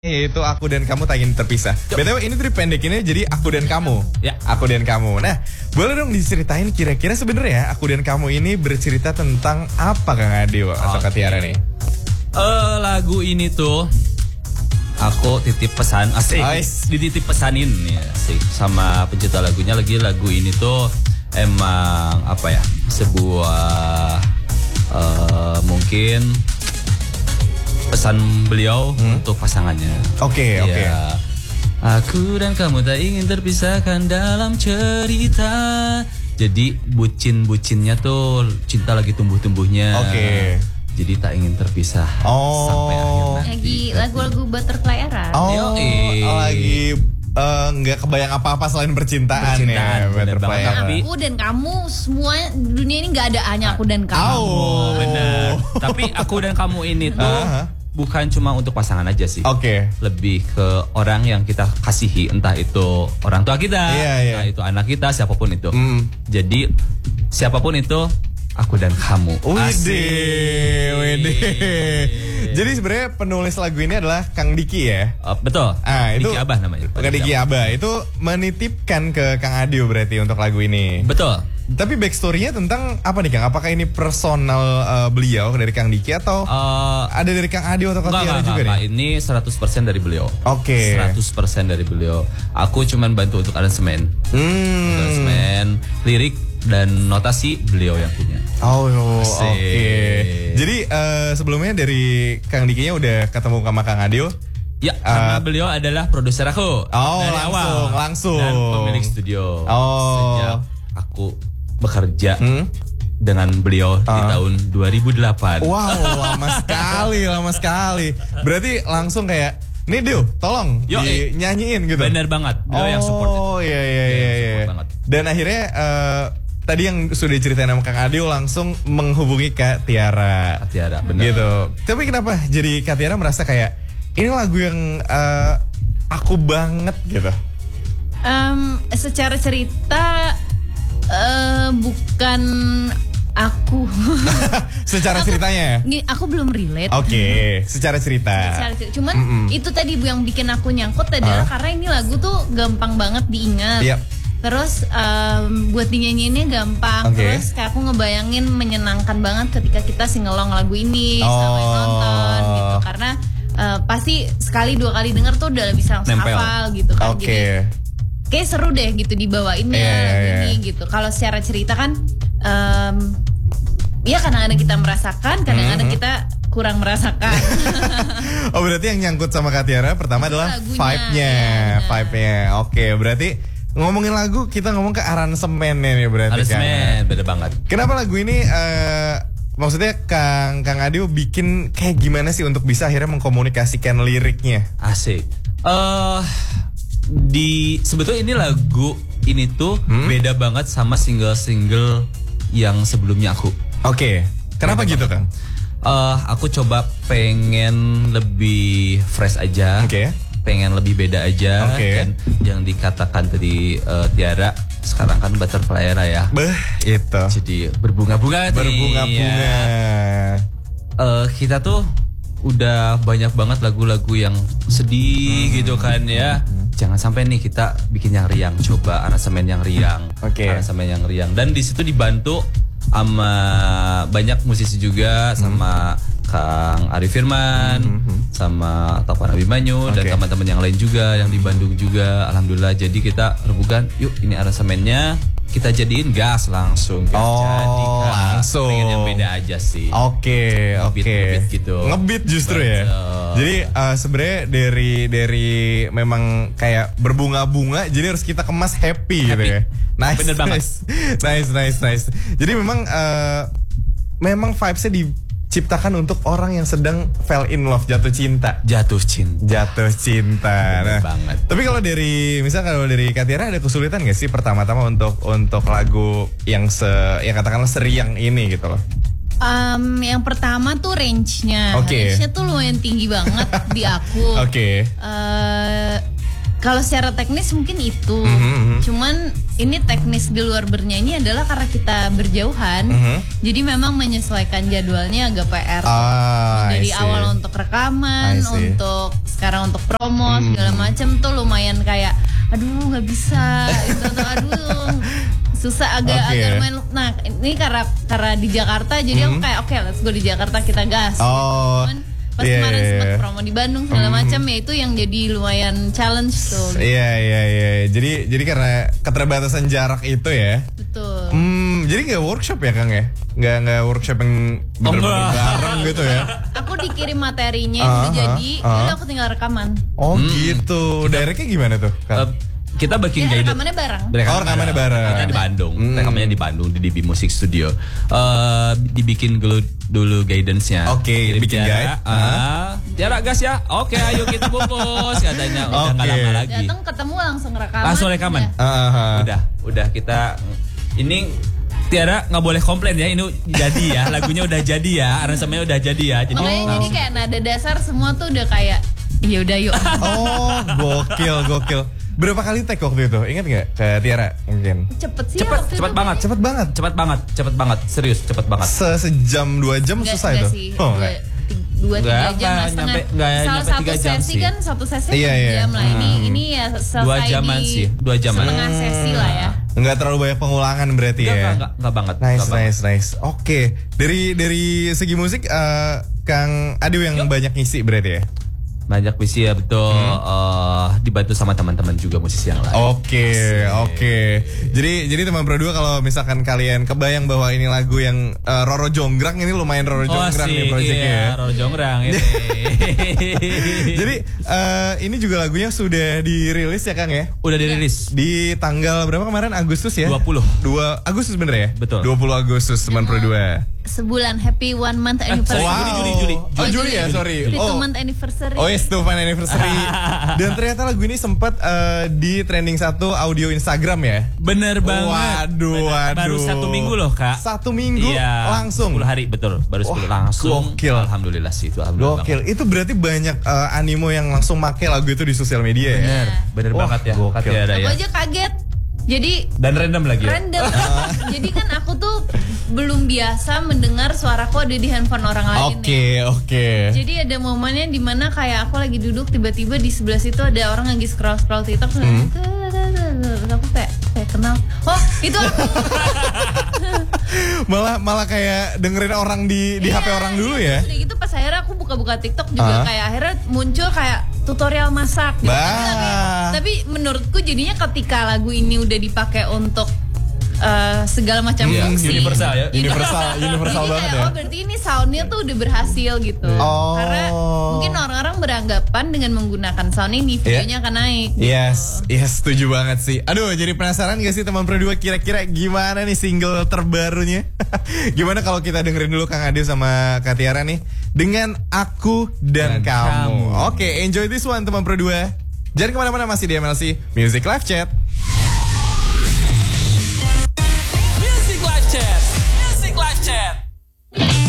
Itu aku dan kamu tak ingin terpisah. BTW ini trik pendek ini jadi aku dan kamu. Ya. Aku dan kamu. Nah, boleh dong diceritain kira-kira sebenarnya aku dan kamu ini bercerita tentang apa Kang Adio atau Kak Tiara nih? Lagu ini tuh aku titip pesan asik. Dititip pesanin ya asik sama pencipta lagunya. Lagi lagu ini tuh emang apa ya? Sebuah mungkin pesan beliau untuk pasangannya. Oke. Aku dan kamu tak ingin terpisahkan dalam cerita. Jadi bucin-bucinnya tuh cinta lagi tumbuh-tumbuhnya. Oke. Jadi tak ingin terpisah sampai akhir nanti. Lagi lagu-lagu Butterfly Era. Lagi nggak kebayang apa-apa selain percintaan ya. Bener banget. Aku dan kamu semua dunia ini nggak ada hanya aku dan kamu. Benar. Tapi aku dan kamu ini tuh bukan cuma untuk pasangan aja sih. Oke. Lebih ke orang yang kita kasihi, entah itu orang tua kita, entah itu anak kita, siapapun itu. Jadi siapapun itu, aku dan kamu. Wede. Jadi sebenarnya penulis lagu ini adalah Kang Diki ya? Betul. Itu Diki Abah namanya. Diki Abah itu menitipkan ke Kang Adio berarti untuk lagu ini. Betul. Tapi backstory-nya tentang apa nih Kang? Apakah ini personal beliau dari Kang Diki atau ada dari Kang Adio atau Kang Tiara juga nih? Ini 100% dari beliau. Oke. 100% dari beliau. Aku cuman bantu untuk aransemen. Aransemen, lirik dan notasi beliau yang punya. Oke. Jadi sebelumnya dari Kang Dikinya udah ketemu sama Kang Adio? Ya, karena beliau adalah produser aku dari awal. Langsung. Dan pemilik studio. Sejak aku bekerja dengan beliau di tahun 2008. Wow, lama sekali. Berarti langsung kayak, nih Dio, tolong dinyanyiin gitu. Bener banget, beliau yang support itu. Iya. Dan akhirnya tadi yang sudah diceritain sama Kang Adio langsung menghubungi Kak Tiara. Bener. Gitu. Tapi kenapa jadi Kak Tiara merasa kayak, ini lagu yang aku banget gitu? Secara cerita bukan aku. Secara ceritanya? Aku belum relate. Oke, secara cerita. Cuman itu tadi yang bikin aku nyangkut adalah karena ini lagu tuh gampang banget diingat. Terus buat dinyanyiinnya gampang. Terus kayak aku ngebayangin menyenangkan banget ketika kita singelong lagu ini sama yang nonton gitu. Karena pasti sekali dua kali denger tuh udah bisa langsung hafal gitu kan. Jadi kayak seru deh gitu dibawainnya ini gitu. Kalau secara cerita kan ya kadang-kadang kita merasakan, kadang-kadang kita kurang merasakan. Berarti yang nyangkut sama Kak Tiara pertama adalah vibe-nya. Oke, berarti ngomongin lagu kita ngomong ke aransemennya nih berarti. Aransemen, beda banget. Kenapa lagu ini maksudnya Kang Adio bikin kayak gimana sih untuk bisa akhirnya mengkomunikasikan liriknya? Asik. Sebetulnya ini lagu ini tuh beda banget sama single-single yang sebelumnya aku. Oke. Kenapa gitu Kang? Aku coba pengen lebih fresh aja. Pengen lebih beda aja. Dan yang dikatakan tadi Tiara sekarang kan Butterfly Era ya. Itu. Jadi berbunga-bunga. Kita tuh udah banyak banget lagu-lagu yang sedih gitu kan ya. Jangan sampai nih kita bikin yang riang, coba aransemen yang riang. Aransemen yang riang. Dan di situ dibantu sama banyak musisi juga, sama Kang Arif Firman, sama Taufan Abimanyu dan teman-teman yang lain juga yang di Bandung juga. Alhamdulillah, jadi kita rebukan, yuk ini aransemennya kita jadiin gas langsung. Langsung. Pengen yang beda aja sih. Ngebeat gitu. Ngebeat justru ya. Jadi sebenarnya dari memang kayak berbunga-bunga, jadi harus kita kemas happy. Gitu ya. Nice. Bener banget. Nice. Jadi memang vibes-nya diciptakan untuk orang yang sedang fell in love, jatuh cinta. Nah, banget. Tapi kalau dari Kak Tiara ada kesulitan gak sih pertama-tama untuk lagu yang katakanlah seriang ini gitu loh? Yang pertama tuh range-nya. Range-nya tuh lumayan tinggi banget di aku. Kalau secara teknis mungkin itu, cuman ini teknis di luar bernyanyi adalah karena kita berjauhan, jadi memang menyesuaikan jadwalnya agak PR. Dari awal untuk rekaman, untuk sekarang untuk promo segala macam tuh lumayan kayak, aduh nggak bisa, gitu, aduh susah agak main. Nah ini karena di Jakarta, jadi aku kayak oke, let's go di Jakarta kita gas. Cuman pas kemarin sempat promo di Bandung segala macam, ya itu yang jadi lumayan challenge tuh. Iya. Jadi karena keterbatasan jarak itu ya. Betul. Jadi nggak workshop ya Kang ya? Nggak workshop yang bener-bener bareng gitu ya? Aku dikirim materinya yang udah jadi, udah aku tinggal rekaman. Oh gitu. Directnya gimana tuh Kang? Kita bikin guidance. Rekamannya bareng. Rekamannya bareng. Kita di Bandung. Rekamannya di Bandung di DB Music Studio. Dibikin dulu guidance-nya. Oke, bikin guide. Tiara gas ya. Oke, ayo kita bungkus katanya. Udah nggak lama lagi. Datang ketemu langsung rekaman. Langsung rekaman. Udah kita ini Tiara nggak boleh komplain ya, ini jadi ya, lagunya udah jadi ya, aransemennya udah jadi ya. Jadi kayak nada dasar semua tuh udah kayak ya udah yuk. Oh, gokil. Berapa kali take waktu itu? Ingat nggak ke Tiara mungkin? Cepet banget. Serius, cepet banget. Sejam 2 jam susah itu? Oh, 2-3 jam setengah. Salah satu sesi kan satu sesi 1 jam lah. Ini ya selesai 2 jaman sih, 2 jaman. Setengah sesi lah ya. Enggak terlalu banyak pengulangan berarti ya? Enggak banget. Nice. Oke. Dari segi musik Kang Ade yang banyak ngisi berarti ya? Banyak visi ya, betul. Dibantu sama teman-teman juga musisi yang lain. Oke. Jadi teman Pro 2 kalau misalkan kalian kebayang bahwa ini lagu yang Roro Jonggrang, ini lumayan Roro Jonggrang nih proyeknya ya. Roro Jonggrang ini. Jadi ini juga lagunya sudah dirilis ya Kang ya? Udah dirilis. Di tanggal berapa kemarin? Agustus ya? 20 Agustus bener ya? Betul. 20 Agustus teman Pro 2. Sebulan happy 1 month anniversary. Juli. Juli ya, sorry. 2 month anniversary. Yes, 2 month anniversary. Dan ternyata lagu ini sempat di trending 1 audio Instagram ya. Bener banget. Waduh. Baru 1 minggu loh Kak. 1 minggu langsung. 10 hari betul. Baru 10 langsung. Gokil. Alhamdulillah sih itu. Alhamdulillah. Gokil. Itu berarti banyak animo yang langsung make lagu itu di sosial media ya. Bener banget ya. Gokil. Aku aja kaget. Jadi dan random lagi ya? Random. Jadi kan aku tuh belum biasa mendengar suaraku ada di handphone orang lain. Oke. Jadi ada momennya dimana kayak aku lagi duduk, tiba-tiba di sebelah situ ada orang lagi scroll TikTok. Aku kayak kenal. Oh itu aku. malah kayak dengerin orang di HP orang dulu ya. Udah gitu pas akhirnya aku buka-buka TikTok juga kayak akhirnya muncul kayak tutorial masak gitu. Tapi menurutku jadinya ketika lagu ini udah dipakai untuk segala macam fungsi, universal ya, universal banget ya. Oh berarti ini soundnya tuh udah berhasil gitu. Karena mungkin orang-orang beranggapan dengan menggunakan sound ini videonya akan naik gitu. Yes, setuju banget sih. Aduh, jadi penasaran gak sih teman Pro 2 kira-kira gimana nih single terbarunya? Gimana kalau kita dengerin dulu Kang Ade sama Kak Tiara nih dengan Aku dan Kamu. Oke, enjoy this one teman Pro 2. Jangan kemana-mana, masih di MLC Music Live Chat.